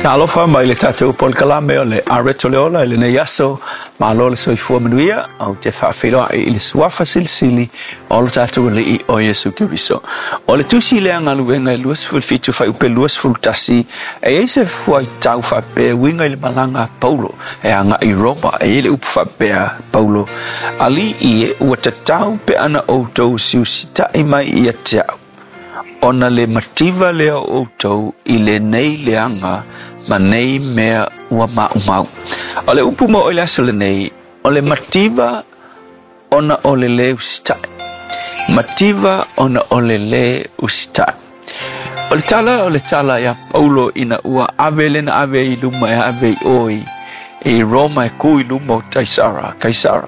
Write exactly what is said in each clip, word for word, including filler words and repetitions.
Talofa mai le tatu pol kalame o le areto le ola le nei aso ma lo le soifua manuia au te whaafelo i le suafa silsili o le tatu le i o Yesu Kiriso. O le tusi le angaluenga i luas fulfitu whai upe luas fultasi e eise fuai tau whape winga i le malanga Paulo e anga i Roma e ele upu whapea Paulo. Ali i e ua tatau pe ana o tau siusita i mai i a teau. Ona le mativa lea o tau i le nei leanga ma nei mea ua mau mau. O le upu mo o le aso le nei, o le mativa ona o le le usitai. Mativa ona o le le usitai. O le tala o le tala ia Paulo ina ua ave lena ave i luma e ave i oi i Roma e ku i luma o Taisara, Kaisara.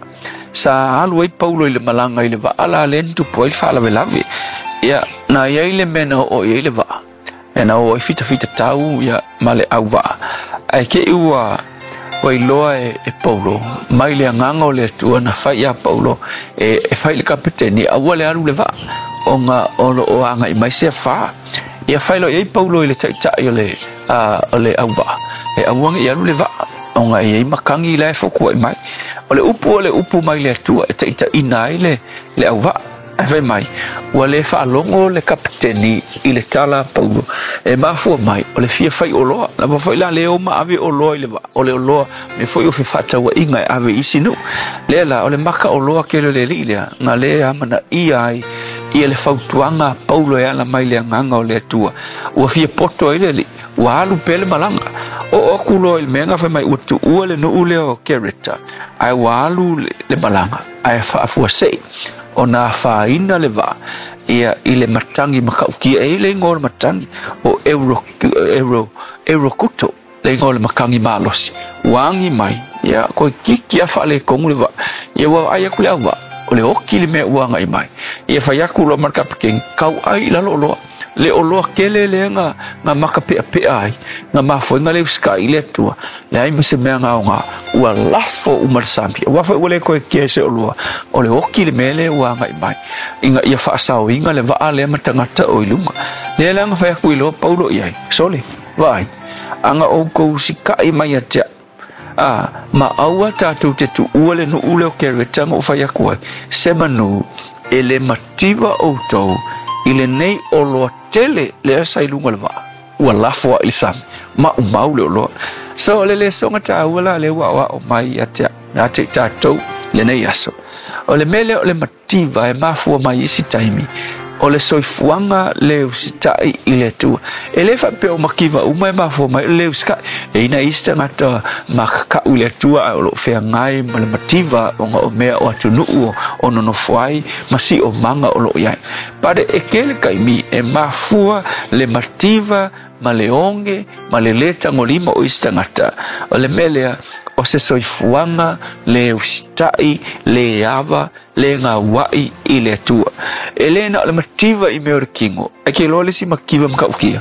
Sa alu e Paulo i le malanga i le va ala le ntu po il fala velavi. Ia na ia i le mena o i le va. E na o i fita fita tau ia male au va. Ai ke ua wai loa e, e Paulo. Mai le anganga o le atua na fai ia Paulo. E, e fai le kapiteni a ua le alu le va. O nga o lo o anga i mai sea fa. Ia fai lo i Paulo i le taitai o le, uh, o le au va. E awanga i alu le va. O nga i makangi i le foku ai mai. O le upu o le upu mai le atua e taita ina i le, le au va. E fai mai, ua le whaalongo le kapiteni i le tala Paulo. E mafua mai, o le fia fai oloa. Na ma fai la le o ma ave oloa i le wa. O le oloa, me fai o fi whataua inga e ave isi nu. Le la, o le maka oloa ke le le li lea. Nga le amana i ai, i le fautuanga Paulo e ala mai le anganga o le atua. Ua fia poto i le li. Ua alu pele malanga. O o kulo il menga fai mai utu ua le nuu leo kereta. Ai ua alu le, le malanga. Ai whaafua sei. O nā whaina le wā, ia i le matangi makauki, e le ngō le matangi o euro, euro, euro kuto, le ngō le makangi mālosi. Wangi mai, ia koe kiki a wha le kongu le wā, ia wā ai aku le au wā, o le oki le mea uanga i mai. Ia whai aku lo markapakeng, kau ai lalo loa, le o loa kele le nga, nga maka pea pea ai, nga mafo inga le uska i le tua, le ai mase mea ngā o ngā, ua lafo umarsampi, ua whai ule koe kia se o loa, o le oki le mele ua nga i mai, inga ia whaasao inga le waa le matangata o ilunga, le langa whai aku i loa Paulo i ai, sole, vai, anga o kou sika i mai atea, ah, ma aua tātou te tu ua le nu ule o kere tanga o whai aku ai, se manu, e le mativa o tau, i le nei o loa tele le asa i lunga le waa. Ua lafua i le sami. Ma umau le o loa. So le le songa ta ua le wa wa o mai a te a te tātou le nei aso. O le mele o le mativa e mafua mai isi taimi. O le soifuanga le usitai i le tua. E le whape o makiva uma e mafua mai le usika. E ina ista ngata makaka u le tua o lo whea ngai ma le mativa o nga o mea o atu nuu o nono fuai masi o manga o lo iai. Pare e kele kaimi e mafua le mativa ma le onge ma le leta ngolima o ista ngata. O le melea o se soifuanga le usitai le ava le ngā wai i le atua. E le na o le mativa i mea o le kingo. E ke loa le si makiva makaukia.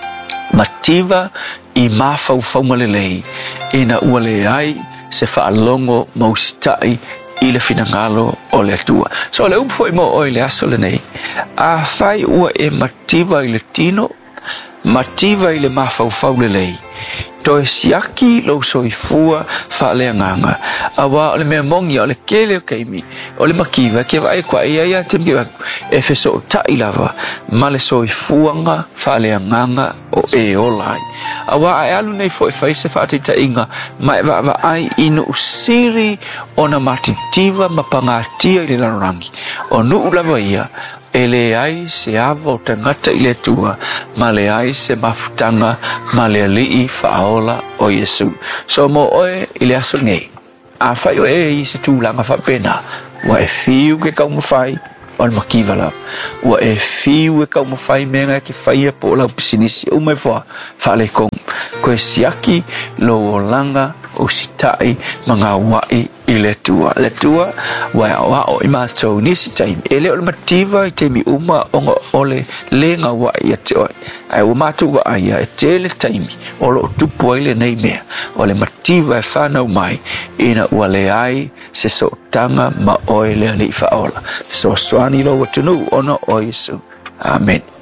Mativa i mafau fauma le lei. E na ua le ai se whaalongo mausitai i le finangalo o le atua. So le upo i mo o i le aso le nei. A whai ua e mativa i le tino. Mativa i le mafau fau le lei. To e siaki lo soifua whaale anganga. Awa o le mea mongi o le kele o keimi. O le makiva ke vai kwa ia ia tem ke e feso o tai lava. Ma le soifuanga whaale anganga o e olai. Awa e alu nei fo e whaise whaate ta inga. Ma e wa wa ai inu usiri o na matitiva mapangatia i le lanorangi. O nuu lava ia. E le ai se ava o tangata i le tua, ma le ai se mafutanga, ma le alii whaola o Yesu. So mo oe i le aso ngei. A whai o e i se tūlanga whapena, wa e whiu ke kau mawhai, o le makiva lau. Wa e whiu e kau mawhai menga ke whaia po lau pisinisi, o mai wha, whale kong. Koe siaki lo o langa o sitai mga wai i le tua. Le tua wai awa o i mātou nisi taimi. E le o le mativa i teimi uma onga ole le ngā wai a te oi. Ai o mātou wa aia e te le taimi o lo tupu ai le nei mea. O le mativa e whanau mai ina ua le ai se so tanga ma oi le ali whaola. So swani lo watunu ono o Yesu. Amen.